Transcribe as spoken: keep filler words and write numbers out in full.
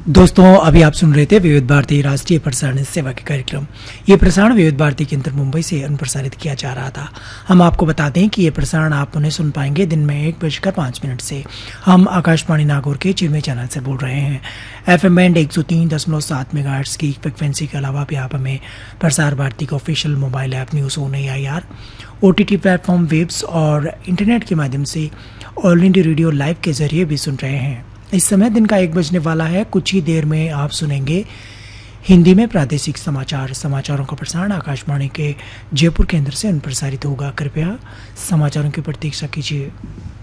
दोस्तों अभी आप सुन रहे थे विविध भारती राष्ट्रीय प्रसारण सेवा के कार्यक्रम। ये प्रसारण विविध भारती केंद्र मुंबई से अनुप्रसारित किया जा रहा था। हम आपको बता दें कि ये प्रसारण आप उन्हें सुन पाएंगे दिन में एक बजकर पाँच मिनट से। हम आकाशवाणी नागौर के चिन्मय चैनल से बोल रहे हैं। एफ एम बैंड एक सौ तीन दशमलव सात मेगाहर्ट्ज की फ्रिक्वेंसी के अलावा भी आप हमें प्रसार भारती का official mobile app news on A I R, O T T platform, webs और इंटरनेट के माध्यम से ऑल इंडिया रेडियो लाइव के जरिए भी सुन रहे हैं। इस समय दिन का एक बजने वाला है। कुछ ही देर में आप सुनेंगे हिंदी में प्रादेशिक समाचार। समाचारों का प्रसारण आकाशवाणी के जयपुर केंद्र से अनुप्रसारित होगा। कृपया समाचारों की प्रतीक्षा कीजिए।